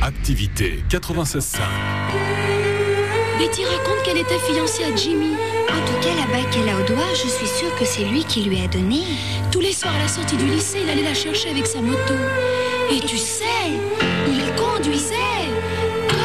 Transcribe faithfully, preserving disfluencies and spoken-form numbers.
Activité quatre-vingt-seize cinq. Betty raconte qu'elle était fiancée à Jimmy. En tout cas, la bague qu'elle a au doigt, je suis sûre que c'est lui qui lui a donné. Tous les soirs à la sortie du lycée, il allait la chercher avec sa moto. Et tu sais, il conduisait.